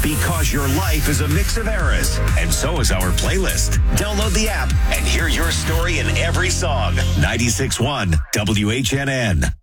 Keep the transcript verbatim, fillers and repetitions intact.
Because your life is a mix of eras, and so is our playlist. Download the app and hear your story in every song. ninety-six point one W H N N.